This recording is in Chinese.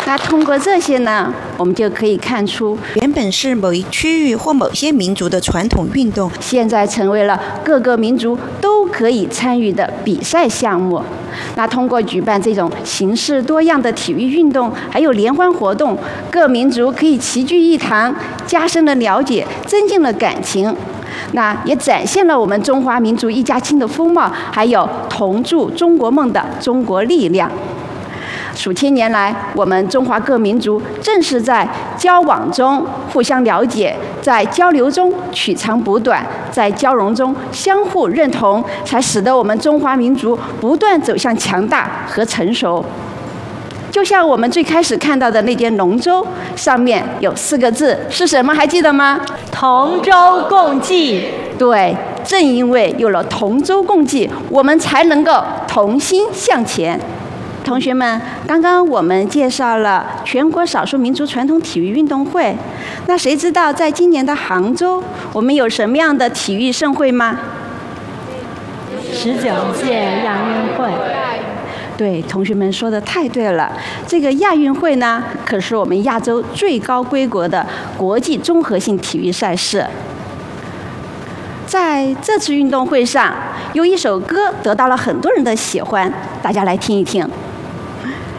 那通过这些呢，我们就可以看出， 原本是某一区域或某些民族的传统运动， 现在成为了各个民族都可以参与的比赛项目。那通过举办这种形式多样的体育运动，还有联欢活动，各民族可以齐聚一堂，加深了了解，增进了感情。那也展现了我们中华民族一家亲的风貌，还有同筑中国梦的中国力量。数千年来，我们中华各民族正是在交往中互相了解，在交流中取长补短，在交融中相互认同，才使得我们中华民族不断走向强大和成熟。就像我们最开始看到的那间龙舟，上面有4个字，是什么？还记得吗？ 同舟共济。 对，正因为有了同舟共济，我们才能够同心向前。同学们，刚刚我们介绍了全国少数民族传统体育运动会，那谁知道在今年的杭州，我们有什么样的体育盛会吗 ？19届亚运会。 对，同学们说的太对了。这个亚运会呢，可是我们亚洲最高规格的国际综合性体育赛事。在这次运动会上，有一首歌得到了很多人的喜欢，大家来听一听。